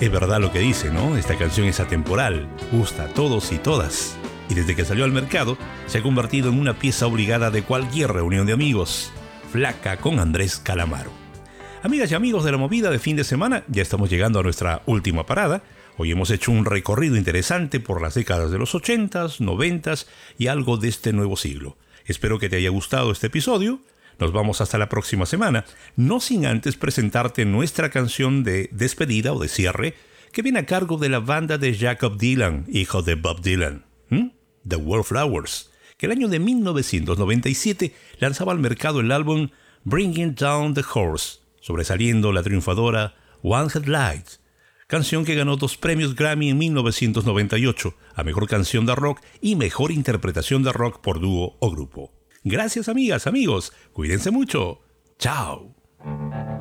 Es verdad lo que dice, ¿no? Esta canción es atemporal, gusta a todos y todas. Y desde que salió al mercado, se ha convertido en una pieza obligada de cualquier reunión de amigos. Flaca con Andrés Calamaro. Amigas y amigos de la movida de fin de semana, ya estamos llegando a nuestra última parada. Hoy hemos hecho un recorrido interesante por las décadas de los 80s, 90s y algo de este nuevo siglo. Espero que te haya gustado este episodio. Nos vamos hasta la próxima semana, no sin antes presentarte nuestra canción de despedida o de cierre, que viene a cargo de la banda de Jakob Dylan, hijo de Bob Dylan, The Wallflowers, que el año de 1997 lanzaba al mercado el álbum Bringing Down the Horse, sobresaliendo la triunfadora One Headlight, canción que ganó 2 premios Grammy en 1998 a Mejor Canción de Rock y Mejor Interpretación de Rock por dúo o grupo. Gracias amigas, amigos, cuídense mucho. Chao.